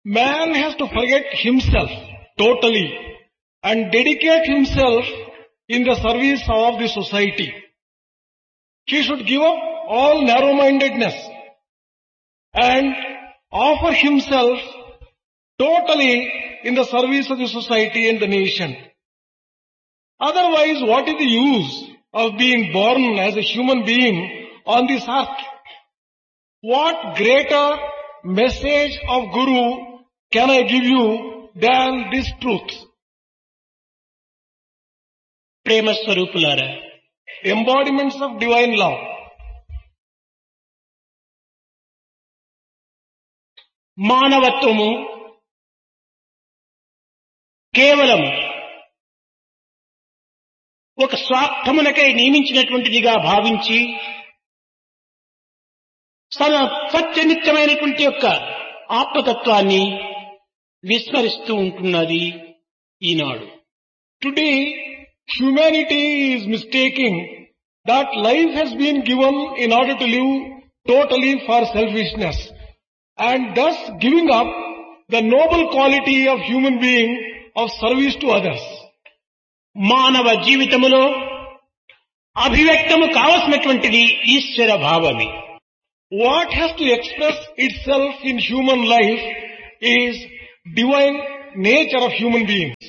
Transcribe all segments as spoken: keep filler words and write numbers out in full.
Man has to forget himself totally and dedicate himself in the service of the society. He should give up all narrow-mindedness and offer himself totally in the service of the society and the nation. Otherwise, what is the use of being born as a human being on this earth? What greater message of Guru can I give you than this truth? ప్రేమ స్వరూపులారా, Embodiments of divine love. మానవత్వము కేవలం ఒక స్వార్థమునకై నియమించినటువంటిదిగా భావించి తన సత్యనిత్యమైనటువంటి యొక్క ఆత్మతత్వాన్ని విస్మరిస్తూ ఉంటున్నది ఈనాడు. Today, humanity is mistaking that life has been given in order to live totally for selfishness and thus giving up the noble quality of human being of service to others. మానవ జీవితములో అభివ్యక్తము కావలసినటువంటిది ఈశ్వర భావమే. What has to express itself in human life is divine nature of human beings.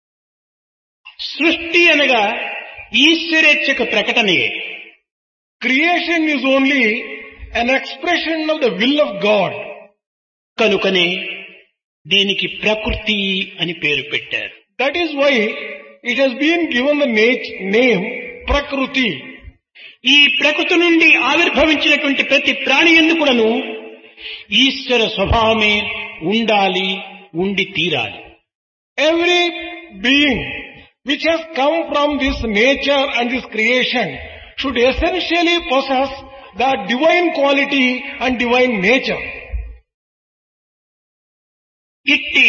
సృష్టి అనగా ఈశ్వరేచ్ఛకు ప్రకటనయే. Creation is only an expression of the will of God. కనుకనే దీనికి ప్రకృతి అని పేరు పెట్టారు. That is why it has been given the name Prakruti. ఈ ప్రకృతి నుండి ఆవిర్భవించినటువంటి ప్రతి ప్రాణి యందు కూడాను ఈశ్వర స్వభావమే ఉండాలి, ఉండి తీరాలి. Every being which has come from this nature and this creation should essentially possess that divine quality and divine nature. ఇట్టి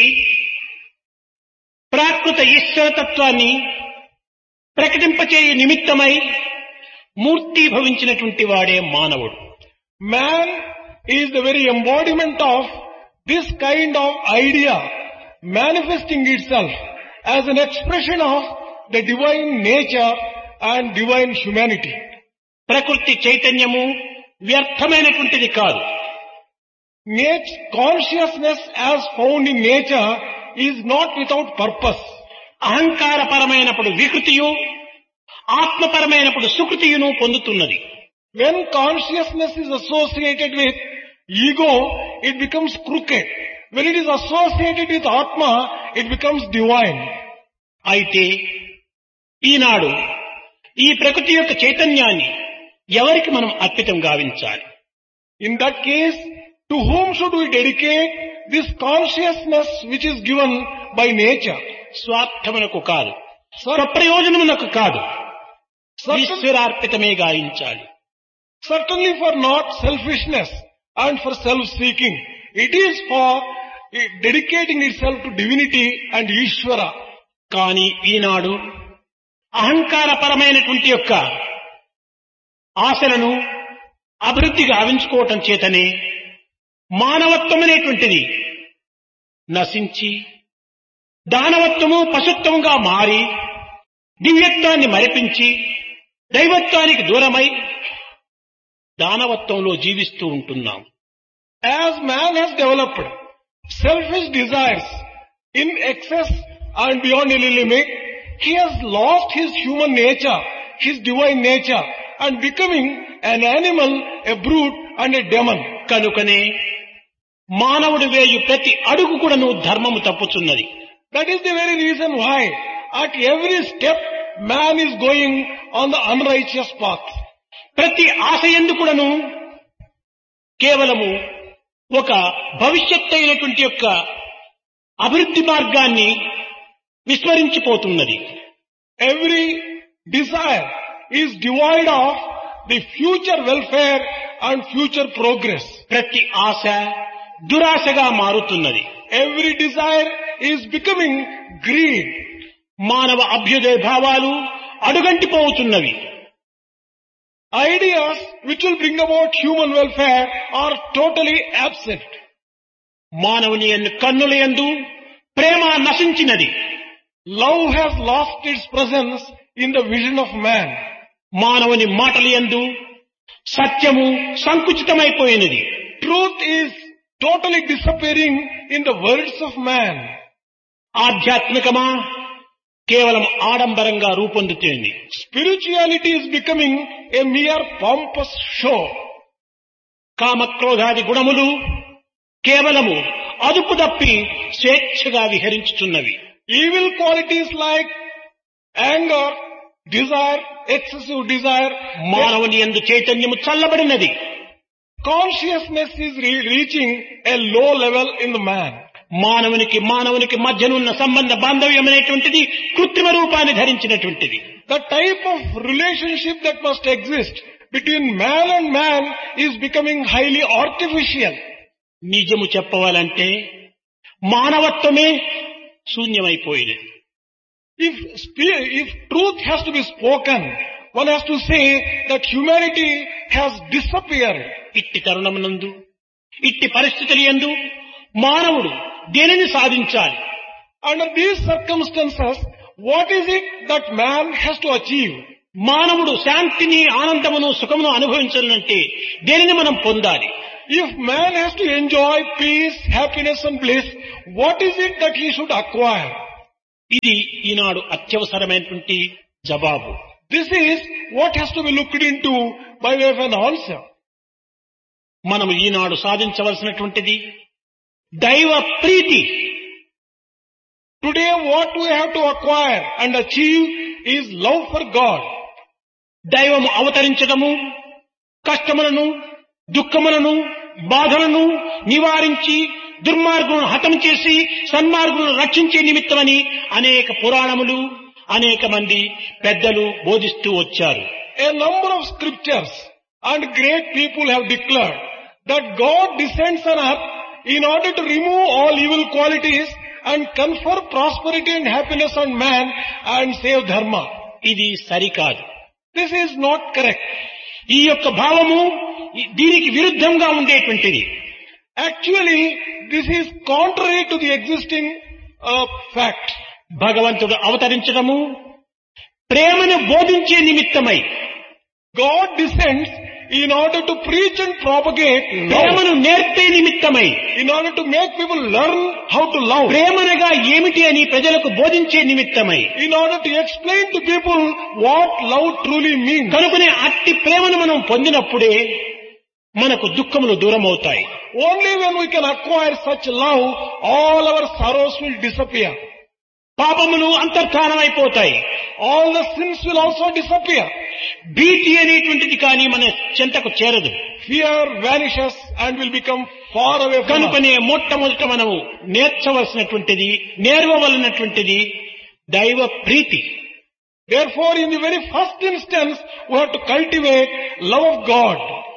ప్రాకృత ఈశ్వరతత్వాన్ని ప్రకటింపచేయ నిమిత్తమై మూర్తి భవించినటువంటి వాడే మానవుడు. Man is the very embodiment of this kind of idea manifesting itself as an expression of the divine nature and divine humanity. ప్రకృతి చైతన్యము వ్యర్థమైనటువంటిది కాదు. Nature, consciousness as found in nature is not without purpose. అహంకారపరమైనప్పుడు వికృతియు, ఆత్మపరమైనప్పుడు సుకృతియును పొందుతున్నది. When consciousness is associated with ego, it becomes crooked. When it is associated with Atma, it becomes divine. అయితే ఈనాడు ఈ ప్రకృతి యొక్క చైతన్యాన్ని ఎవరికి మనం అర్పితం గావించాలి? In that case, to whom should we dedicate this consciousness which is given by nature? స్వార్థమునకు కాదు, స్వప్రయోజనమునకు కాదు, Certain, ఈశ్వరార్పితమే గావించాలి. certainly for not selfishness and for self-seeking. It is for dedicating itself to divinity and Ishvara. కానీ ఈనాడు అహంకారపరమైనటువంటి యొక్క ఆశలను అభివృద్ధి గావించుకోవటం చేతనే మానవత్వం అనేటువంటిది నశించి దానవత్వము పశుత్వముగా మారి దివ్యత్వాన్ని మరిపించి దైవత్వానికి దూరమై దానవత్వంలో జీవిస్తూ ఉంటున్నాం. As man has developed selfish desires in excess and beyond any limit, he has lost his human nature, his divine nature, and becoming an animal, a brute and a demon. కనుకనే మానవుడు వేయు ప్రతి అడుగు కూడాను ధర్మము తప్పుచున్నది. That is the very reason why at every step man is going on the unrighteous path. ప్రతి ఆశ యందు కూడాను కేవలము ఒక భవిష్యత్ అయినటువంటి యొక్క అభివృద్ధి మార్గాన్ని విస్మరించిపోతున్నది. Every desire is devoid of the future welfare and future progress. ప్రతి ఆశ దురాశగా మారుతున్నది. Every desire is becoming greed. మానవ అభ్యుదయ భావాలు అడుగంటిపోతున్నవి. Ideas which will bring about human welfare are totally absent. మానవుని యందు కన్నుల యందు ప్రేమ నశించినది. Love has lost its presence in the vision of man. మానవుని మాటల యందు సత్యము సంకుచితమైపోయినది. Truth is totally disappearing in the words of man. ఆధ్యాత్మికమా కేవలం ఆడంబరంగా రూపొందుతుంది. Spirituality is becoming a mere pompous show. కామక్రోధాది గుణములు కేవలము అదుపు తప్పి స్వేచ్ఛగా విహరించుచున్నవి. Evil qualities like anger, desire, excessive desire, మానవుని యందు చైతన్యము చల్లబడినది. consciousness is re- reaching a low level in the man. మానవునికి మానవునికి మధ్యనున్న సంబంధ బాంధవ్యం అనేటువంటిది కృత్రిమ రూపాన్ని ధరించినటువంటిది. The type of relationship that must exist between man and man is becoming highly artificial. నిజము చెప్పవాలంటే మానవత్వమే శూన్యమైపోయినది. If spe- if truth has to be spoken, one has to say that humanity has disappeared. ఇట్టి తరుణమునందు ఇట్టి పరిస్థితుల యందు మానవుడు దేనిని సాధించాలి? Under these circumstances, what is it that man has to achieve? మానవుడు శాంతిని ఆనందమును సుఖమును అనుభవించాలంటే దేనిని మనం పొందాలి? If man has to enjoy peace, happiness and bliss, what is it that he should acquire? ఇది ఈనాడు అత్యవసరమైనటువంటి జవాబు. This is what has to be looked into by way of an answer. మనము ఈనాడు సాధించవలసినటువంటిది దైవ ప్రీతి. Today what we have to acquire and achieve is love for God. దైవము అవతరించడము కష్టములను దుఃఖములను బాధలను నివారించి దుర్మార్గులను హతం చేసి సన్మార్గులను రక్షించే నిమిత్తమని అనేక పురాణములు అనేక మంది పెద్దలు బోధిస్తూ వచ్చారు. A number of scriptures and great people have declared that God descends on earth in order to remove all evil qualities and confer prosperity and happiness on man and save dharma. ఇది సరికాదు. This is not correct. ఈ యొక్క భావము దీనికి విరుద్ధంగా ఉండేటువంటిది. Actually, this is contrary to the existing uh, fact. భగవంతుడు అవతరించడము ప్రేమను బోధించే నిమిత్తమై. God descends in order to preach and propagate love. ప్రేమను నేర్పే నిమిత్తమై. In order to make people learn how to love. ప్రేమనగా ఏమిటి అని ప్రజలకు బోధించే నిమిత్తమై. In order to explain to people what love truly means. కనుకనే అట్టి ప్రేమను మనం పొందినప్పుడే మనకు దుఃఖములు దూరం అవుతాయి. Only when we can acquire such love, all our sorrows will disappear. పాపములు అంతర్ధానమైపోతాయి. All the sins will also disappear. భీతి అనేటువంటిది కానీ మన చెంతకు చేరదు. Fear vanishes and will become far away from us. కనుకనే మొట్టమొదట మనము నేర్చవలసినటువంటిది నేర్వవలసినటువంటిది దైవ ప్రీతి. Therefore, in the very first instance, we have to cultivate love of God.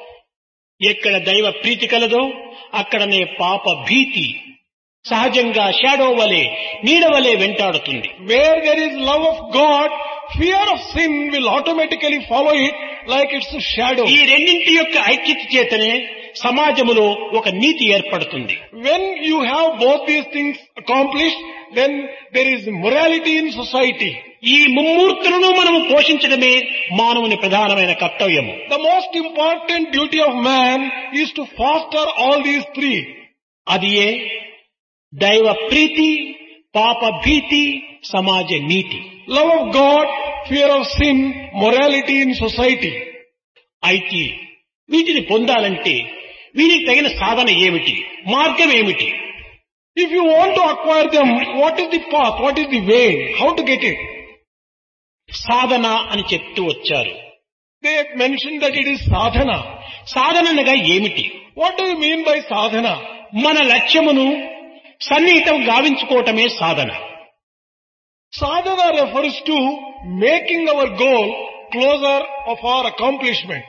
ఎక్కడ దైవ ప్రీతి కలదో అక్కడనే పాప భీతి సహజంగా షాడో వలె నీడ వలె వెంటాడుతుంది. Where there is love of God, fear of sin will automatically follow it like its shadow. ఈ రెండింటి యొక్క ఐక్యత చేతనే సమాజములో ఒక నీతి ఏర్పడుతుంది. When you have both these things accomplished, then there is morality in society. ఈ ముమ్మూర్తులను మనము పోషించడమే మానవుని ప్రధానమైన కర్తవ్యము. The most important duty of man is to foster all these three. అది ఏ దైవ ప్రీతి, పాప భీతి, సమాజ నీతి. Love of God, fear of sin, morality in society. అయితే వీటిని పొందాలంటే వీరికి తగిన సాధన ఏమిటి, మార్గం ఏమిటి? If you want to acquire them, what is the path, what is the way, how to get it? సాధన అని చెప్తూ వచ్చారు. They mentioned that it is sadhana. సాధనగా ఏమిటి? What do you mean by sadhana? మన లక్ష్యమును సన్నిహితం గావించుకోవటమే సాధన. Sadhana refers to making our goal closer of our accomplishment.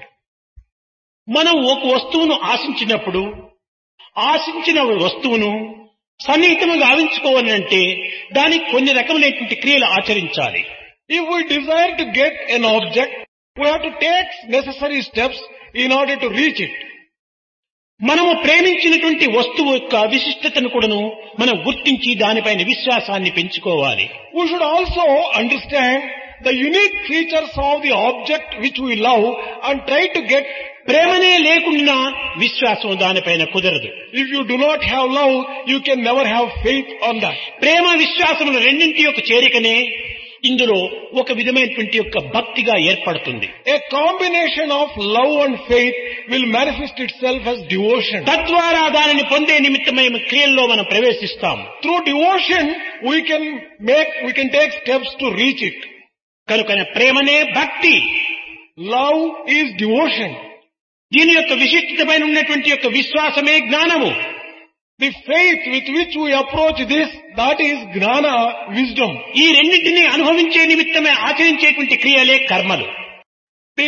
మనం ఒక వస్తువును ఆశించినప్పుడు ఆశించిన వస్తువును సన్నిహితంగా గావించుకోవాలంటే దానికి కొన్ని రకములైనటువంటి క్రియలు ఆచరించాలి. If we desire to get an object, we have to take necessary steps in order to reach it. మనము ప్రేమించినటువంటి వస్తువు యొక్క విశిష్టతను కూడాను మనం గుర్తించి దానిపైన విశ్వాసాన్ని పెంచుకోవాలి. We should also understand the unique features of the object which we love and try to get. ప్రేమనే లేకుండా విశ్వాసం దానిపైన కుదరదు. If you do not have love, you can never have faith on that. ప్రేమ విశ్వాసముల రెండింటి యొక్క చేరికనే ఇందులో ఒక విధమైనటువంటి యొక్క భక్తిగా ఏర్పడుతుంది. A combination of love and faith will manifest itself as devotion. తద్వారా దానిని పొందే నిమిత్తమై క్రియల్లో మనం ప్రవేశిస్తాం. Through devotion, we can make, we can take steps to reach it. కనుక ప్రేమనే భక్తి, love is devotion. దీని యొక్క విశిష్టతపైన ఉన్నటువంటి యొక్క విశ్వాసమే జ్ఞానము. The faith with which we approach this, that is జ్ఞాన, wisdom. ఈ రెండింటినీ అనుభవించే నిమిత్తమే ఆచరించేటువంటి క్రియలే కర్మలు. The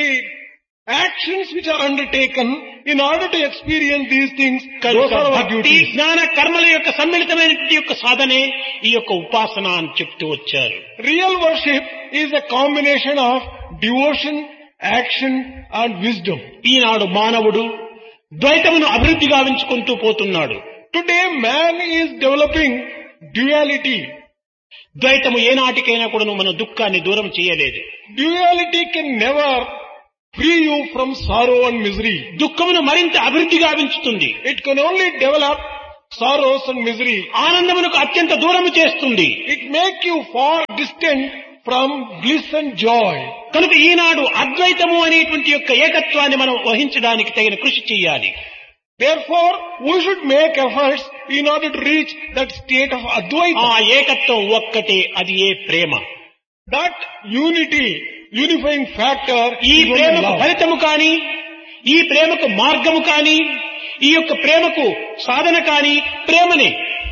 actions which are undertaken in order to experience these things, those are our భక్తి duties. జ్ఞాన కర్మల యొక్క సమ్మిళితమైనటువంటి యొక్క సాధనే ఈ యొక్క ఉపాసన అని చెప్తూ వచ్చారు. Real worship is a combination of devotion, action and wisdom. ఈనాడు మానవుడు ద్వైతమును అభివృద్ధి గావించుకుంటూ పోతున్నాడు. Today man is developing duality. ద్వైతము ఏనాటికైనా కూడా మనం దుఃఖాన్ని దూరం చేయలేదు. Duality can never free you from sorrow and misery. దుఃఖమును మరింత అభివృద్ధి గావించుతుంది. It can only develop sorrows and misery. ఆనందమునకు అత్యంత దూరము చేస్తుంది. It make you far distant from bliss and joy. కనుక ఈనాడు అద్వైతము అనేటువంటి యొక్క ఏకత్వాన్ని మనం వహించడానికి తగిన కృషి చేయాలి. Therefore, we should make efforts in order to reach that state of Advaita. ఆ ఏకత్వం ఒక్కటే, అది ఏ ప్రేమ. That unity, unifying factor ఈ is only ప్రేమకు love. ఫలితము కాని, ఈ ప్రేమకు మార్గము కాని, ఈ యొక్క ప్రేమకు సాధన కాని ప్రేమనే.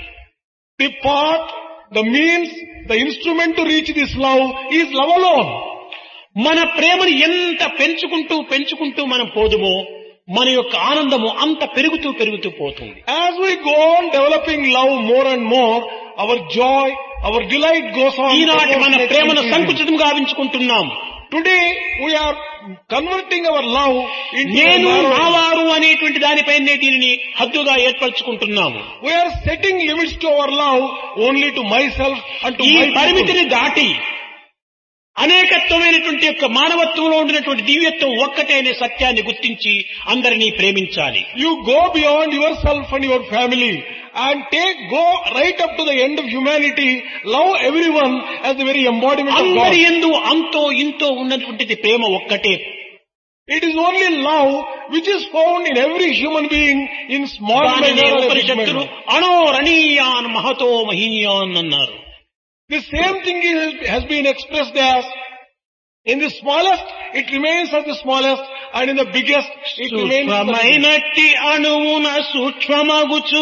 The path, the means, the instrument to reach this love is love alone. మన ప్రేమను ఎంత పెంచుకుంటూ పెంచుకుంటూ మనం పోదుమో మన యొక్క ఆనందము అంత పెరుగుతూ పెరుగుతూ పోతుంది. As we go on developing love more and more, our joy, our delight goes on. ఈనాటి మన ప్రేమను సంకుచితం గావించుకుంటున్నాం. Today we are converting our love into నేను a narrow- నావారు అనేటువంటి దానిపైనే దీనిని హద్దుగా ఏర్పరచుకుంటున్నాము. We are setting limits to our love only to myself and to ఈ my people. పరిమితిని దాటి అనేకత్వమైనటువంటి యొక్క మానవత్వంలో ఉండినటువంటి దివ్యత్వం ఒక్కటే అనే సత్యాన్ని గుర్తించి అందరినీ ప్రేమించాలి. You go beyond yourself and your family and take, go right up to the end of humanity, love everyone as the very embodiment of God. అందరి యందు అంతో ఇంతో ఉన్నటువంటిది ప్రేమ ఒక్కటే. It is only love which is found in every human being in small దానినే measure or big ఉపనిషత్తులు measure. అణోరణీయాన్ Mahato మహీయాన్ అన్నారు. The same thing is, has been expressed as, in the smallest it remains as the smallest, and in the biggest it remains as the biggest. సూక్ష్మమైనట్టి అణువున సూక్ష్మమగుచు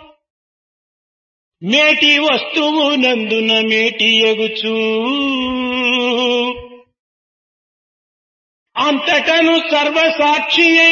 మేటి వస్తువు నందున మేటి ఎగుచు అంతటను సర్వసాక్షి